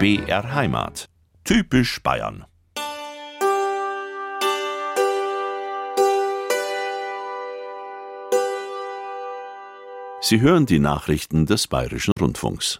BR Heimat. Typisch Bayern. Sie hören die Nachrichten des Bayerischen Rundfunks.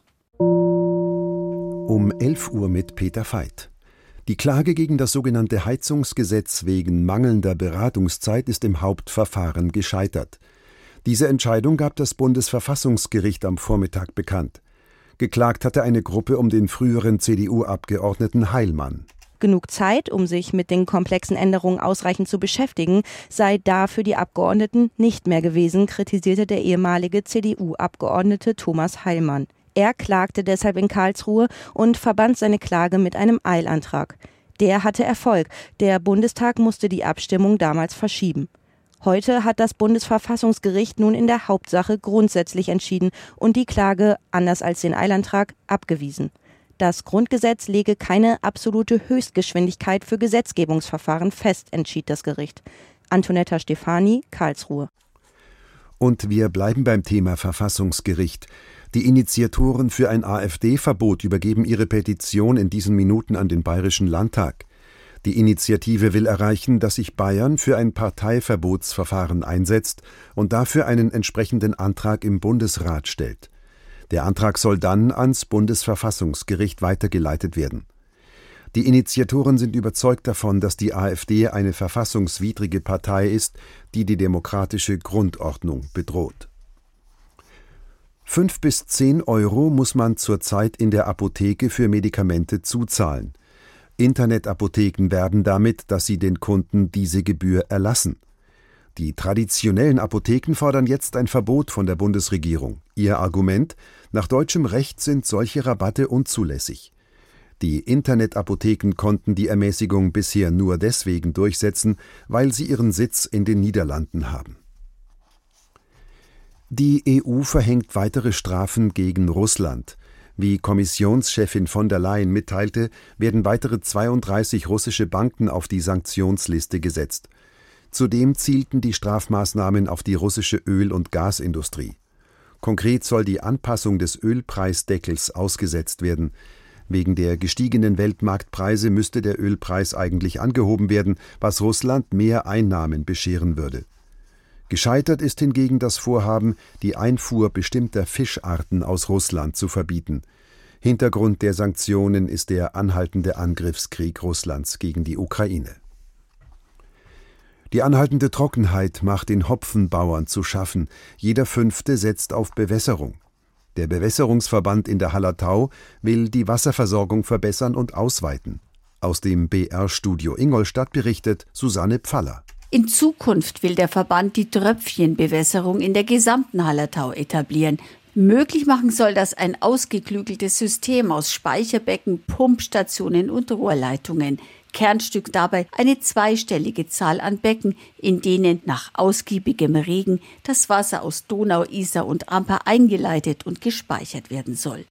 Um 11 Uhr mit Peter Veit. Die Klage gegen das sogenannte Heizungsgesetz wegen mangelnder Beratungszeit ist im Hauptverfahren gescheitert. Diese Entscheidung gab das Bundesverfassungsgericht am Vormittag bekannt. Geklagt hatte eine Gruppe um den früheren CDU-Abgeordneten Heilmann. Genug Zeit, um sich mit den komplexen Änderungen ausreichend zu beschäftigen, sei da für die Abgeordneten nicht mehr gewesen, kritisierte der ehemalige CDU-Abgeordnete Thomas Heilmann. Er klagte deshalb in Karlsruhe und verband seine Klage mit einem Eilantrag. Der hatte Erfolg. Der Bundestag musste die Abstimmung damals verschieben. Heute hat das Bundesverfassungsgericht nun in der Hauptsache grundsätzlich entschieden und die Klage, anders als den Eilantrag, abgewiesen. Das Grundgesetz lege keine absolute Höchstgeschwindigkeit für Gesetzgebungsverfahren fest, entschied das Gericht. Antonetta Stefani, Karlsruhe. Und wir bleiben beim Thema Verfassungsgericht. Die Initiatoren für ein AfD-Verbot übergeben ihre Petition in diesen Minuten an den Bayerischen Landtag. Die Initiative will erreichen, dass sich Bayern für ein Parteiverbotsverfahren einsetzt und dafür einen entsprechenden Antrag im Bundesrat stellt. Der Antrag soll dann ans Bundesverfassungsgericht weitergeleitet werden. Die Initiatoren sind überzeugt davon, dass die AfD eine verfassungswidrige Partei ist, die die demokratische Grundordnung bedroht. 5 bis 10 Euro muss man zurzeit in der Apotheke für Medikamente zuzahlen. Internetapotheken werben damit, dass sie den Kunden diese Gebühr erlassen. Die traditionellen Apotheken fordern jetzt ein Verbot von der Bundesregierung. Ihr Argument: Nach deutschem Recht sind solche Rabatte unzulässig. Die Internetapotheken konnten die Ermäßigung bisher nur deswegen durchsetzen, weil sie ihren Sitz in den Niederlanden haben. Die EU verhängt weitere Strafen gegen Russland. Wie Kommissionschefin von der Leyen mitteilte, werden weitere 32 russische Banken auf die Sanktionsliste gesetzt. Zudem zielten die Strafmaßnahmen auf die russische Öl- und Gasindustrie. Konkret soll die Anpassung des Ölpreisdeckels ausgesetzt werden. Wegen der gestiegenen Weltmarktpreise müsste der Ölpreis eigentlich angehoben werden, was Russland mehr Einnahmen bescheren würde. Gescheitert ist hingegen das Vorhaben, die Einfuhr bestimmter Fischarten aus Russland zu verbieten. Hintergrund der Sanktionen ist der anhaltende Angriffskrieg Russlands gegen die Ukraine. Die anhaltende Trockenheit macht den Hopfenbauern zu schaffen. Jeder Fünfte setzt auf Bewässerung. Der Bewässerungsverband in der Hallertau will die Wasserversorgung verbessern und ausweiten. Aus dem BR-Studio Ingolstadt berichtet Susanne Pfaller. In Zukunft will der Verband die Tröpfchenbewässerung in der gesamten Hallertau etablieren. Möglich machen soll das ein ausgeklügeltes System aus Speicherbecken, Pumpstationen und Rohrleitungen. Kernstück dabei eine zweistellige Zahl an Becken, in denen nach ausgiebigem Regen das Wasser aus Donau, Isar und Amper eingeleitet und gespeichert werden soll.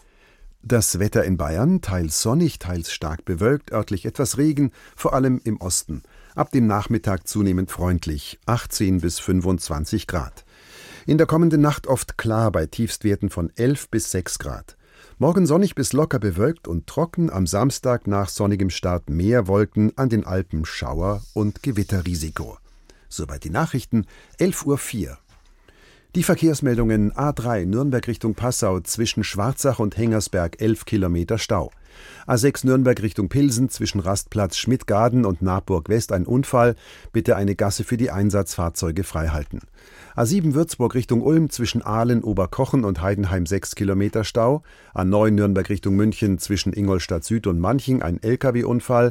Das Wetter in Bayern: teils sonnig, teils stark bewölkt, örtlich etwas Regen, vor allem im Osten. Ab dem Nachmittag zunehmend freundlich, 18 bis 25 Grad. In der kommenden Nacht oft klar bei Tiefstwerten von 11 bis 6 Grad. Morgen sonnig bis locker bewölkt und trocken, am Samstag nach sonnigem Start mehr Wolken, an den Alpen Schauer und Gewitterrisiko. Soweit die Nachrichten, 11:04 Uhr. Die Verkehrsmeldungen: A3 Nürnberg Richtung Passau zwischen Schwarzach und Hengersberg 11 Kilometer Stau. A6 Nürnberg Richtung Pilsen zwischen Rastplatz Schmidtgaden und Naburg West ein Unfall. Bitte eine Gasse für die Einsatzfahrzeuge freihalten. A7 Würzburg Richtung Ulm zwischen Ahlen, Oberkochen und Heidenheim 6 Kilometer Stau. A9 Nürnberg Richtung München zwischen Ingolstadt Süd und Manching ein Lkw-Unfall.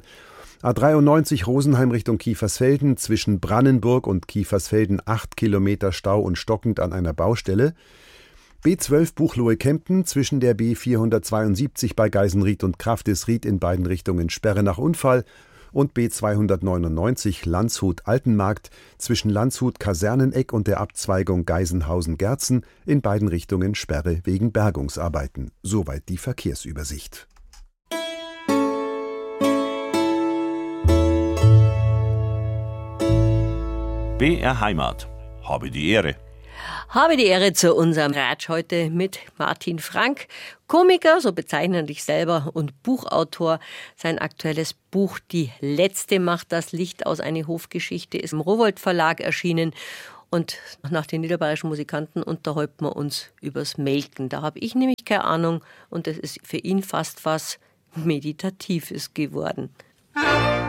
A93 Rosenheim Richtung Kiefersfelden zwischen Brannenburg und Kiefersfelden 8 Kilometer Stau und stockend an einer Baustelle. B12 Buchloe-Kempten zwischen der B472 bei Geisenried und Kraftisried in beiden Richtungen Sperre nach Unfall und B299 Landshut-Altenmarkt zwischen Landshut-Kaserneneck und der Abzweigung Geisenhausen-Gerzen in beiden Richtungen Sperre wegen Bergungsarbeiten. Soweit die Verkehrsübersicht. BR Heimat. Habe die Ehre. Habe die Ehre zu unserem Ratsch heute mit Martin Frank, Komiker, so bezeichnet er sich selber, und Buchautor. Sein aktuelles Buch Die Letzte macht das Licht aus, eine Hofgeschichte, ist im Rowohlt Verlag erschienen. Und nach den niederbayerischen Musikanten unterhalten wir uns übers Melken. Da habe ich nämlich keine Ahnung und das ist für ihn fast was Meditatives geworden.